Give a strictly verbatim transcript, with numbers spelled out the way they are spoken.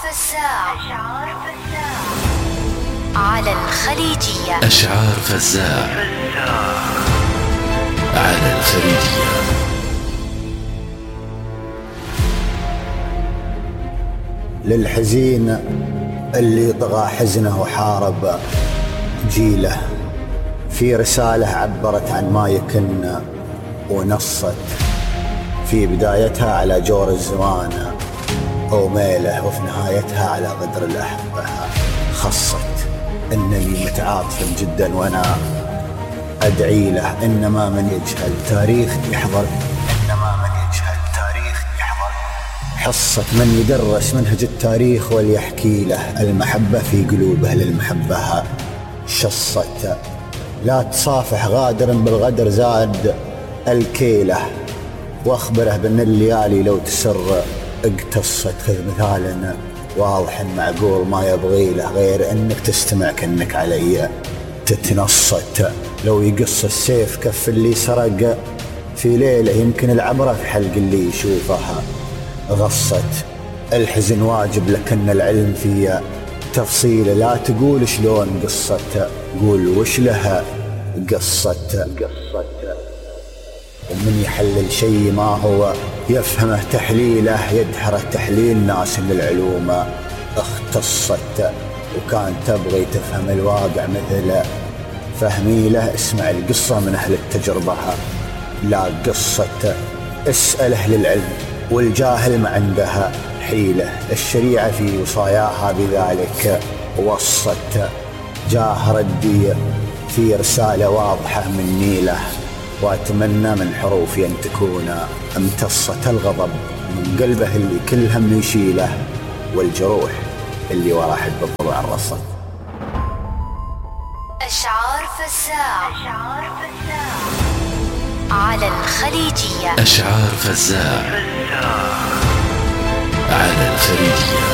فزاع على الخليجية. أشعار فزاع على الخليجية. للحزين اللي طغى حزنه وحارب جيله، في رسالة عبرت عن ما يكن ونصت في بدايتها على جور الزمان وميله، وفي نهايتها على غدر الأحبة خصت. إنني متعاطف جدا وأنا أدعي له، إنما من يجهل تاريخ يحضر، إنما من يجهل تاريخ يحضر. حصة من يدرس منهج التاريخ وليحكي له، المحبة في قلوبه للمحبة شصت. لا تصافح غادر بالغدر زاد الكيله، واخبره بأن الليالي لو تسر اقتصت. خذ مثال واضح معقول ما يبغي له غير انك تستمع كأنك علي تتنصت. لو يقص السيف كف اللي سرق في ليلة، يمكن العبرة في حلق اللي يشوفها غصت. الحزن واجب لكن العلم في تفصيل، لا تقول شلون قصت، قول وش لها قصت. ومن يحلل شيء ما هو يفهمه تحليله، يدحره تحليل ناس للعلوم اختصت. وكان تبغي تفهم الواقع مثل فهمي له، اسمع القصة من أهل التجربة لا قصت. اسأل أهل العلم والجاهل ما عندها حيلة، الشريعة في وصاياها بذلك وصت. جاه ردي في رسالة واضحة من نيله، وأتمنى من حروفي أن تكون امتصت الغضب من قلبه اللي كل هم يشيله، والجروح اللي ورا حب الضلوع الرصت. أشعار فزاع على الخليجية. أشعار فزاع على الخليجية.